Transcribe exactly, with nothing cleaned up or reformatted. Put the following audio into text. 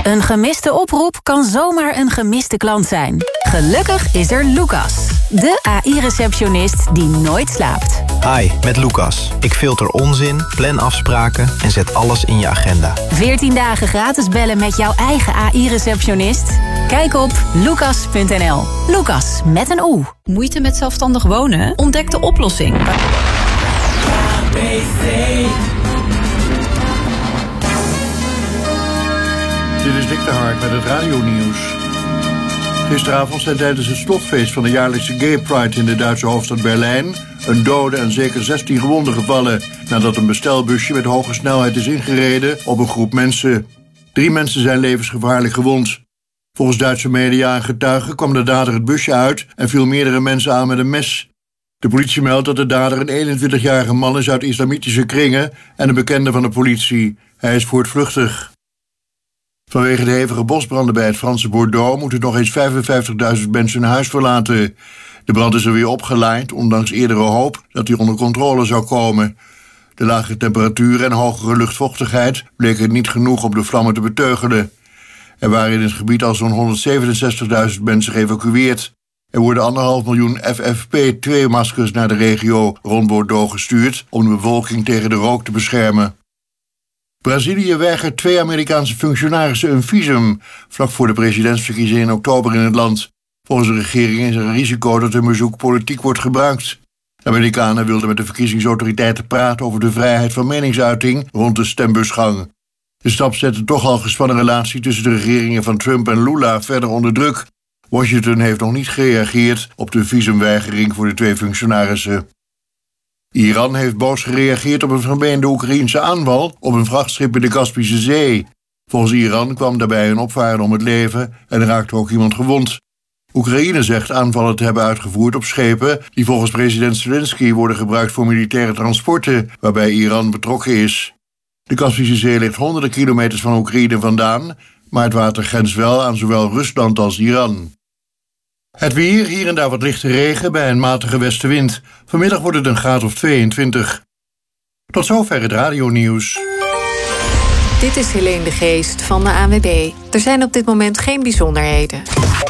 Een gemiste oproep kan zomaar een gemiste klant zijn. Gelukkig is er Lucas, de A I-receptionist die nooit slaapt. Hi, met Lucas. Ik filter onzin, plan afspraken en zet alles in je agenda. veertien dagen gratis bellen met jouw eigen A I-receptionist? Kijk op lucas punt n l. Lucas, met een oe. Moeite met zelfstandig wonen? Ontdek de oplossing. Dit is Dick de Hark met het radionieuws. Gisteravond zijn tijdens het slotfeest van de jaarlijkse Gay Pride in de Duitse hoofdstad Berlijn een dode en zeker zestien gewonden gevallen nadat een bestelbusje met hoge snelheid is ingereden op een groep mensen. Drie mensen zijn levensgevaarlijk gewond. Volgens Duitse media en getuigen kwam de dader het busje uit en viel meerdere mensen aan met een mes. De politie meldt dat de dader een eenentwintigjarige man is uit islamitische kringen en een bekende van de politie. Hij is voortvluchtig. Vanwege de hevige bosbranden bij het Franse Bordeaux moeten nog eens vijfenvijftigduizend mensen hun huis verlaten. De brand is er weer opgelaaid, ondanks eerdere hoop dat hij onder controle zou komen. De lage temperatuur en hogere luchtvochtigheid bleken niet genoeg om de vlammen te beteugelen. Er waren in het gebied al zo'n honderdzevenenzestigduizend mensen geëvacueerd. Er worden anderhalf miljoen F F P twee maskers naar de regio rond Bordeaux gestuurd om de bevolking tegen de rook te beschermen. Brazilië weigert twee Amerikaanse functionarissen een visum vlak voor de presidentsverkiezingen in oktober in het land. Volgens de regering is er een risico dat hun bezoek politiek wordt gebruikt. De Amerikanen wilden met de verkiezingsautoriteiten praten over de vrijheid van meningsuiting rond de stembusgang. De stap zet de toch al gespannen relatie tussen de regeringen van Trump en Lula verder onder druk. Washington heeft nog niet gereageerd op de visumweigering voor de twee functionarissen. Iran heeft boos gereageerd op een vermeende Oekraïense aanval op een vrachtschip in de Kaspische Zee. Volgens Iran kwam daarbij een opvarende om het leven en er raakte ook iemand gewond. Oekraïne zegt aanvallen te hebben uitgevoerd op schepen die volgens president Zelensky worden gebruikt voor militaire transporten, waarbij Iran betrokken is. De Kaspische Zee ligt honderden kilometers van Oekraïne vandaan, maar het water grenst wel aan zowel Rusland als Iran. Het weer, hier en daar wat lichte regen bij een matige westenwind. Vanmiddag wordt het een graad of tweeëntwintig. Tot zover het radionieuws. Dit is Helene de Geest van de A N W B. Er zijn op dit moment geen bijzonderheden.